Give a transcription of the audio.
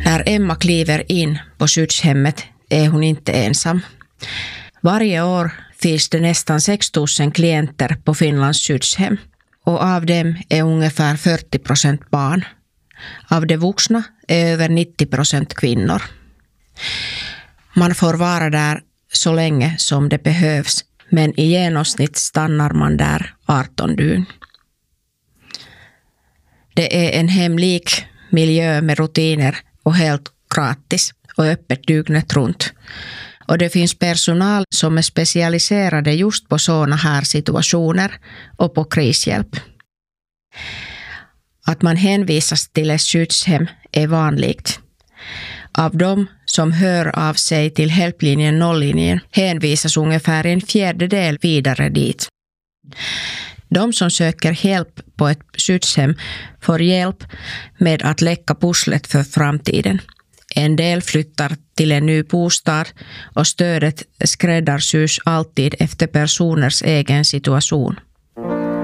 När Emma kliver in på skyddshemmet är hon inte ensam. Varje år finns det nästan 6 000 klienter på Finlands skyddshem och av dem är ungefär 40% barn. Av de vuxna är över 90% kvinnor. Man får vara där så länge som det behövs, men i genomsnitt stannar man där 18 dygn. Det är en hemlik miljö med rutiner och helt gratis och öppet dygnet runt. Och det finns personal som är specialiserade just på sådana här situationer och på krishjälp. Att man hänvisas till ett skyddshem är vanligt. Av dem som hör av sig till Hjälplinjen 0-linjen hänvisas ungefär 1/4 vidare dit. De som söker hjälp på ett skyddshem får hjälp med att lägga pusslet för framtiden. En del flyttar till en ny bostad och stödet skräddarsys alltid efter personers egen situation.